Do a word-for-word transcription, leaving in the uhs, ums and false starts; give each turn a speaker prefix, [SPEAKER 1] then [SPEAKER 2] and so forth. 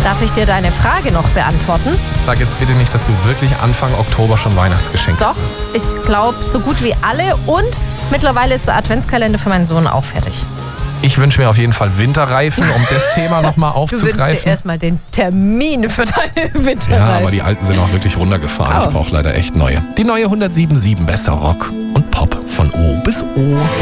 [SPEAKER 1] Darf ich dir deine Frage noch beantworten?
[SPEAKER 2] Sag jetzt bitte nicht, dass du wirklich Anfang Oktober schon Weihnachtsgeschenke hast.
[SPEAKER 1] Doch, ich glaube so gut wie alle und mittlerweile ist der Adventskalender für meinen Sohn auch fertig.
[SPEAKER 2] Ich wünsche mir auf jeden Fall Winterreifen, um das Thema nochmal
[SPEAKER 1] Du wünschst
[SPEAKER 2] aufzugreifen.
[SPEAKER 1] dir erstmal den Termin für deine Winterreifen.
[SPEAKER 2] Ja, aber die alten sind auch wirklich runtergefahren.
[SPEAKER 1] Oh.
[SPEAKER 2] Ich brauche leider echt neue. Die neue hundertsieben Komma sieben, bester Rock und Pop von O bis O.